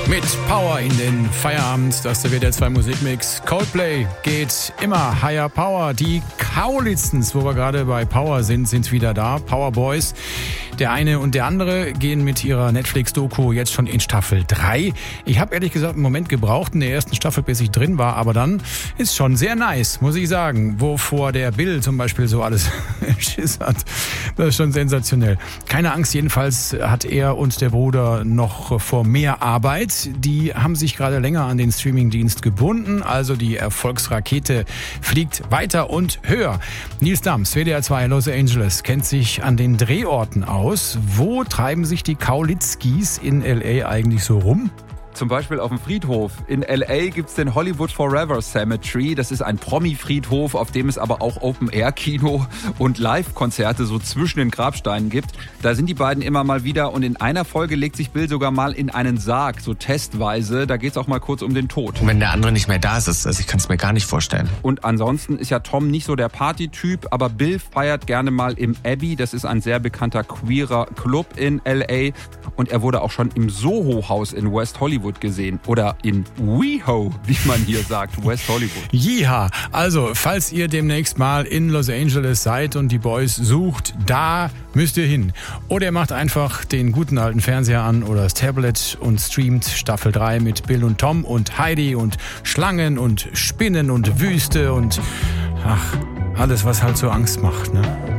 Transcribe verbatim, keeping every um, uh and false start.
Mit Power in den Feierabend, das ist der W D R zwei Musikmix. Coldplay geht immer higher Power. Die Kaulitzens, wo wir gerade bei Power sind, sind wieder da. Power Boys. Der eine und der andere gehen mit ihrer Netflix-Doku jetzt schon in Staffel drei. Ich habe ehrlich gesagt einen Moment gebraucht in der ersten Staffel, bis ich drin war. Aber dann ist schon sehr nice, muss ich sagen. Wovor der Bill zum Beispiel so alles Schiss hat. Das ist schon sensationell. Keine Angst, jedenfalls hat er und der Bruder noch vor mehr Arbeit. Die haben sich gerade länger an den Streamingdienst gebunden. Also die Erfolgsrakete fliegt weiter und höher. Nils Dams, W D R zwei Los Angeles, kennt sich an den Drehorten aus. Wo treiben sich die Kaulitzkis in L A eigentlich so rum? Zum Beispiel auf dem Friedhof. In L A gibt's den Hollywood Forever Cemetery. Das ist ein Promi-Friedhof, auf dem es aber auch Open-Air-Kino und Live-Konzerte so zwischen den Grabsteinen gibt. Da sind die beiden immer mal wieder und in einer Folge legt sich Bill sogar mal in einen Sarg, so testweise. Da geht's auch mal kurz um den Tod. Und wenn der andere nicht mehr da ist, also ich kann es mir gar nicht vorstellen. Und ansonsten ist ja Tom nicht so der Partytyp, aber Bill feiert gerne mal im Abbey. Das ist ein sehr bekannter queerer Club in L A. Und er wurde auch schon im Soho-Haus in West Hollywood gesehen. Oder in WeHo, wie man hier sagt, West Hollywood. Jiha, also falls ihr demnächst mal in Los Angeles seid und die Boys sucht, da müsst ihr hin. Oder ihr macht einfach den guten alten Fernseher an oder das Tablet und streamt Staffel drei mit Bill und Tom und Heidi und Schlangen und Spinnen und Wüste und ach, alles, was halt so Angst macht, ne?